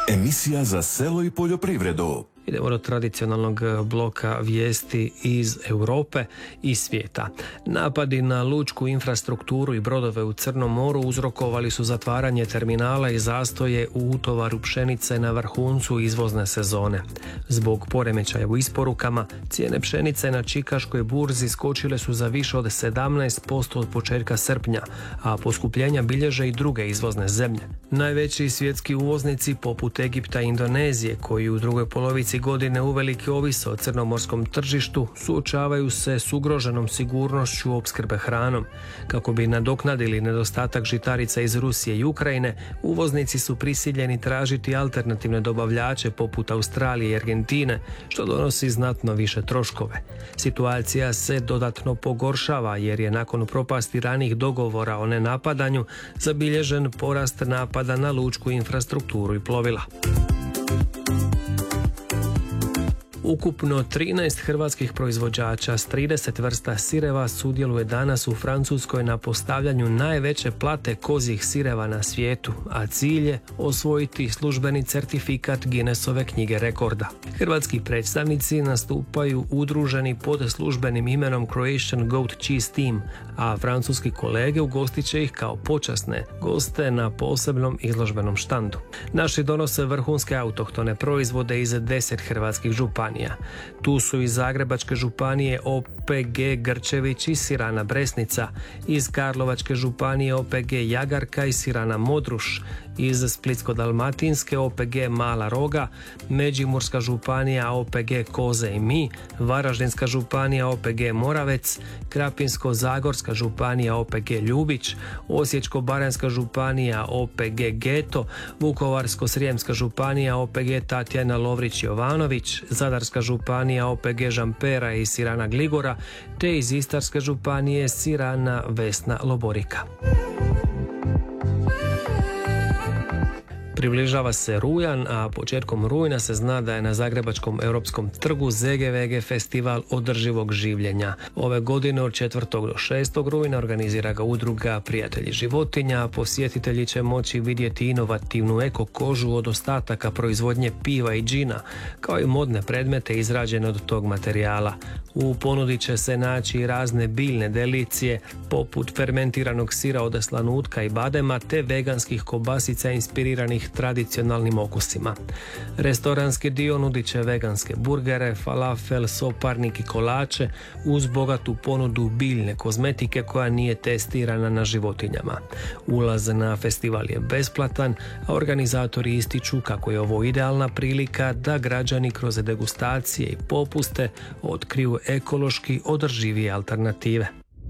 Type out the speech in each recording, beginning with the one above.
Emisija za selo i poljoprivredu. Idemo do tradicionalnog bloka vijesti iz Europe i svijeta. Napadi na lučku infrastrukturu i brodove u Crnom moru uzrokovali su zatvaranje terminala i zastoje u utovaru pšenice na vrhuncu izvozne sezone. Zbog poremećaja u isporukama, cijene pšenice na čikaškoj burzi skočile su za više od 17% od početka srpnja, a poskupljenja bilježe i druge izvozne zemlje. Najveći svjetski uvoznici poput Egipta i Indonezije, koji u drugoj polovici godine uvelike ovise o crnomorskom tržištu, suočavaju se s ugroženom sigurnošću opskrbe hranom. Kako bi nadoknadili nedostatak žitarica iz Rusije i Ukrajine, uvoznici su prisiljeni tražiti alternativne dobavljače poput Australije i Argentine, što donosi znatno više troškove. Situacija se dodatno pogoršava jer je nakon propasti ranih dogovora o nenapadanju zabilježen porast napada na lučku infrastrukturu i plovila. Ukupno 13 hrvatskih proizvođača s 30 vrsta sireva sudjeluje danas u Francuskoj na postavljanju najveće plate kozjih sireva na svijetu, a cilj je osvojiti službeni certifikat Guinnessove knjige rekorda. Hrvatski predstavnici nastupaju udruženi pod službenim imenom Croatian Goat Cheese Team, a francuski kolege ugostit će ih kao počasne goste na posebnom izložbenom štandu. Naši donose vrhunske autohtone proizvode iz 10 hrvatskih županija. Tu su iz Zagrebačke županije OPG Grčević i sirana Bresnica, iz Karlovačke županije OPG Jagarka i sirana Modruš, iz Splitsko-dalmatinske OPG Mala Roga, Međimurska županija OPG Koze i Mi, Varaždinska županija OPG Moravec, Krapinsko-zagorska županija OPG Ljubić, Osječko-baranjska županija OPG Geto, Vukovarsko-srijemska županija OPG Tatjana Lovrić Jovanović, Zadarska županija OPG Žampera i sirana Gligora, te iz Istarske županije sirana Vesna Loborika. Približava se rujan, a početkom rujna se zna da je na Zagrebačkom europskom trgu ZGVG festival održivog življenja. Ove godine od 4. do 6. rujna organizira ga udruga Prijatelji životinja, a posjetitelji će moći vidjeti inovativnu eko kožu od ostataka proizvodnje piva i džina, kao i modne predmete izrađene od tog materijala. U ponudi će se naći razne biljne delicije, poput fermentiranog sira od slanutka i badema, te veganskih kobasica inspiriranih tradicionalnim okusima. Restoranski dio nudit će veganske burgere, falafel, soparnik i kolače uz bogatu ponudu biljne kozmetike koja nije testirana na životinjama. Ulaz na festival je besplatan, a organizatori ističu kako je ovo idealna prilika da građani kroz degustacije i popuste otkriju ekološki održivije alternative.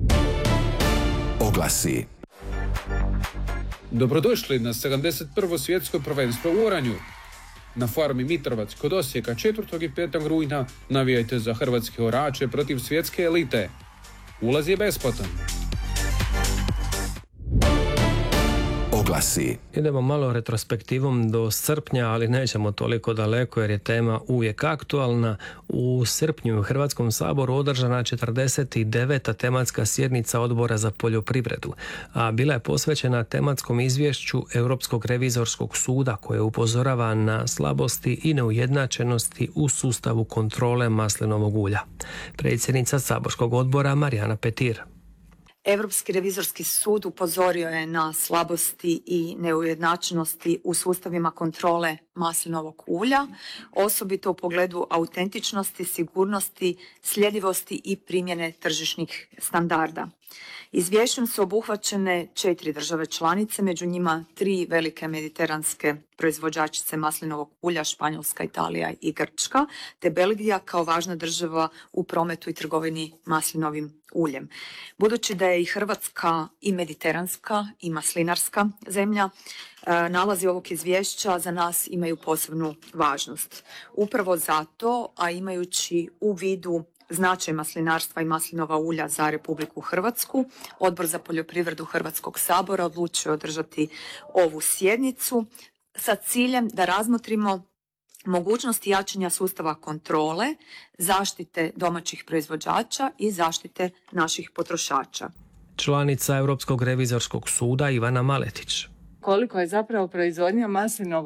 Oglasi. Dobrodošli na 71. svjetsko prvenstvo u oranju. Na farmi Mitrovac kod Osijeka 4. i 5. rujna navijajte za hrvatske orače protiv svjetske elite. Ulaz je besplatan. Oglasi. Idemo malo retrospektivom do srpnja, ali nećemo toliko daleko jer je tema uvijek aktualna. U srpnju u Hrvatskom saboru održana 49. tematska sjednica Odbora za poljoprivredu, a bila je posvećena tematskom izvješću Europskog revizorskog suda koje upozorava na slabosti i neujednačenosti u sustavu kontrole maslinovog ulja. Predsjednica saborskog odbora Marijana Petir. Europski revizorski sud upozorio je na slabosti i neujednačenosti u sustavima kontrole maslinovog ulja, osobito u pogledu autentičnosti, sigurnosti, sljedivosti i primjene tržišnih standarda. Izvješćem su obuhvaćene 4 države članice, među njima 3 velike mediteranske proizvođačice maslinovog ulja, Španjolska, Italija i Grčka, te Belgija kao važna država u prometu i trgovini maslinovim uljem. Budući da je i Hrvatska i mediteranska i maslinarska zemlja, nalazi ovog izvješća za nas imaju posebnu važnost. Upravo zato, a imajući u vidu značaj maslinarstva i maslinova ulja za Republiku Hrvatsku, Odbor za poljoprivredu Hrvatskog sabora odlučio održati ovu sjednicu sa ciljem da razmotrimo mogućnosti jačanja sustava kontrole, zaštite domaćih proizvođača i zaštite naših potrošača. Članica Europskog revizorskog suda Ivana Maletić. Koliko je zapravo proizvodnja maslinovog